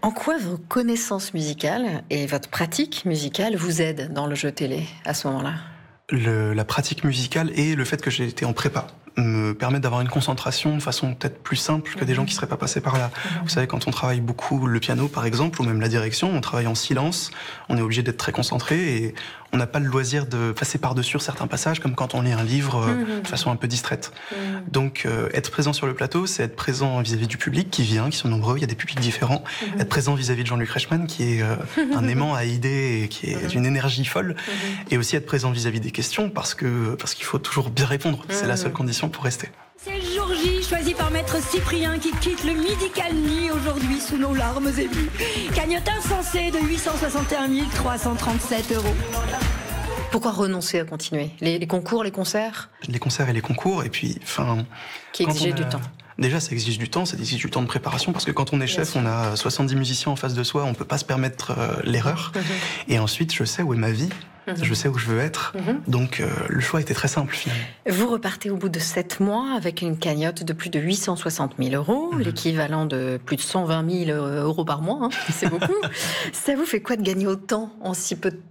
En quoi vos connaissances musicales et votre pratique musicale vous aident dans le jeu télé à ce moment-là ? La pratique musicale et le fait que j'ai été en prépa me permettent d'avoir une concentration de façon peut-être plus simple que des gens qui seraient pas passés par là. Vous savez, quand on travaille beaucoup le piano par exemple, ou même la direction, on travaille en silence, on est obligé d'être très concentré et on n'a pas le loisir de passer par-dessus certains passages comme quand on lit un livre de façon un peu distraite. Donc être présent sur le plateau, c'est être présent vis-à-vis du public qui vient, qui sont nombreux, il y a des publics différents. Être présent vis-à-vis de Jean-Luc Reichmann qui est un aimant à idées et qui est d'une énergie folle, et aussi être présent vis-à-vis des questions parce qu'il faut toujours bien répondre, c'est la seule condition pour rester. C'est le jour J, choisi par Maître Cyprien, qui quitte le Midi Calmy aujourd'hui sous nos larmes émues. Cagnotte insensée de 861 337 €. Pourquoi renoncer à continuer ? Les concours, les concerts ? Les concerts et les concours, et puis, Qui exigeaient du temps. Déjà, ça exige du temps, ça exige du temps de préparation, parce que quand on est chef, on a 70 musiciens en face de soi, on peut pas se permettre l'erreur. Et ensuite, je sais où est ma vie, je sais où je veux être, donc le choix était très simple finalement. Vous repartez au bout de 7 mois avec une cagnotte de plus de 860 000 €, l'équivalent de plus de 120 000 € par mois, c'est beaucoup. Ça vous fait quoi de gagner autant en si peu de temps ?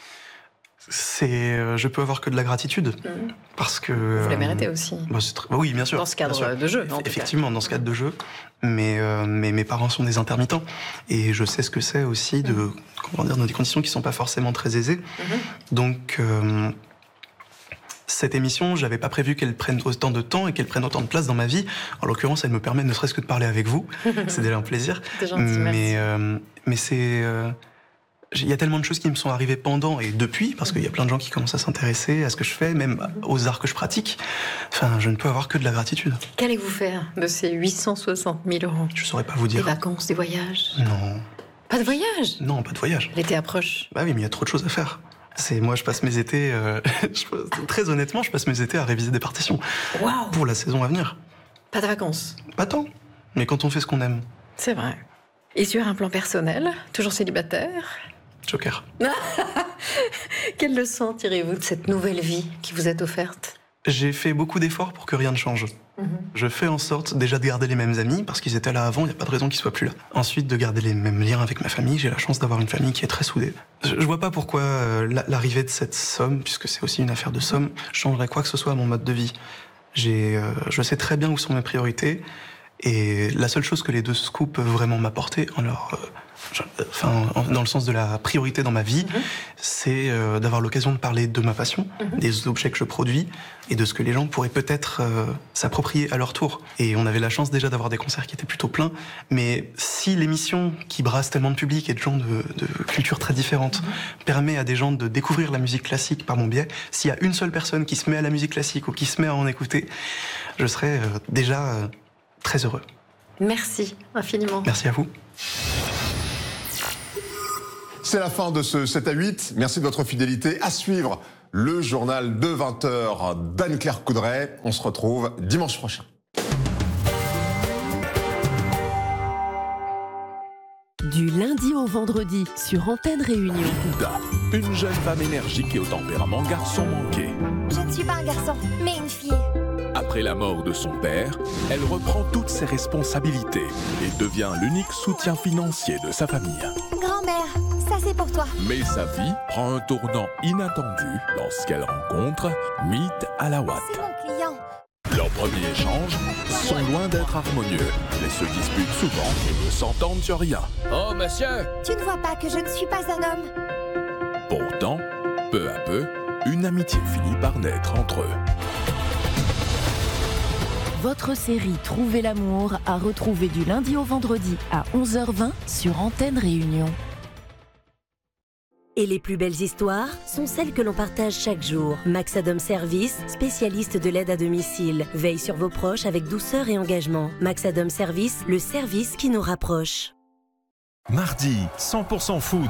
Je peux avoir que de la gratitude, parce que... Vous la méritez aussi. Oui, bien sûr. Dans ce cadre de jeu, en tout cas. Effectivement, dans ce cadre de jeu. Mais mes parents sont des intermittents. Et je sais ce que c'est aussi dans des conditions qui ne sont pas forcément très aisées. Donc, cette émission, j'avais pas prévu qu'elle prenne autant de temps et qu'elle prenne autant de place dans ma vie. En l'occurrence, elle me permet ne serait-ce que de parler avec vous. C'est déjà un plaisir. C'est gentil, merci. Mais c'est... Il y a tellement de choses qui me sont arrivées pendant et depuis, parce qu'il y a plein de gens qui commencent à s'intéresser à ce que je fais, même aux arts que je pratique. Je ne peux avoir que de la gratitude. Qu'allez-vous faire de ces 860 000 €? Je ne saurais pas vous dire. Des vacances, des voyages? Non. Pas de voyage? Non, pas de voyage. L'été approche. Bah oui, mais il y a trop de choses à faire. Moi, je passe mes étés, très honnêtement, je passe mes étés à réviser des partitions. Waouh! Pour la saison à venir. Pas de vacances? Pas tant. Mais quand on fait ce qu'on aime. C'est vrai. Et sur un plan personnel, toujours célibataire? Joker. Quelle leçon tirez-vous de cette nouvelle vie qui vous est offerte? J'ai fait beaucoup d'efforts pour que rien ne change. Je fais en sorte déjà de garder les mêmes amis, parce qu'ils étaient là avant, il n'y a pas de raison qu'ils soient plus là. Ensuite, de garder les mêmes liens avec ma famille. J'ai la chance d'avoir une famille qui est très soudée. Je vois pas pourquoi l'arrivée de cette somme, puisque c'est aussi une affaire de somme, changerait quoi que ce soit à mon mode de vie. Je sais très bien où sont mes priorités, et la seule chose que les deux scoops peuvent vraiment m'apporter dans le sens de la priorité dans ma vie, c'est d'avoir l'occasion de parler de ma passion, des objets que je produis et de ce que les gens pourraient peut-être s'approprier à leur tour. Et on avait la chance déjà d'avoir des concerts qui étaient plutôt pleins, mais si l'émission qui brasse tellement de public et de gens de cultures très différentes permet à des gens de découvrir la musique classique par mon biais, s'il y a une seule personne qui se met à la musique classique ou qui se met à en écouter, je serais déjà très heureux. Merci infiniment. Merci à vous. C'est la fin de ce 7 à 8. Merci de votre fidélité. À suivre le journal de 20h d'Anne-Claire Coudray. On se retrouve dimanche prochain. Du lundi au vendredi sur Antenne Réunion. Ouda, une jeune femme énergique et au tempérament garçon manqué. Je ne suis pas un garçon, mais une fille. Après la mort de son père, elle reprend toutes ses responsabilités et devient l'unique soutien financier de sa famille. Grand-mère, ça c'est pour toi. Mais sa vie prend un tournant inattendu lorsqu'elle rencontre Meet Alawat. C'est mon client. Leurs premiers échanges sont loin d'être harmonieux. Ils se disputent souvent et ne s'entendent sur rien. Oh, monsieur! Tu ne vois pas que je ne suis pas un homme? Pourtant, peu à peu, une amitié finit par naître entre eux. Votre série Trouver l'amour à retrouver du lundi au vendredi à 11h20 sur Antenne Réunion. Et les plus belles histoires sont celles que l'on partage chaque jour. Maxadom Service, spécialiste de l'aide à domicile, veille sur vos proches avec douceur et engagement. Maxadom Service, le service qui nous rapproche. Mardi, 100% foot.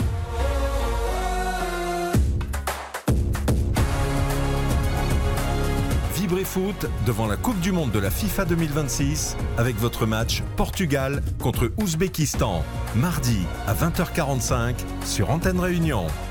Vibrez foot devant la Coupe du Monde de la FIFA 2026 avec votre match Portugal contre Ouzbékistan. Mardi à 20h45 sur Antenne Réunion.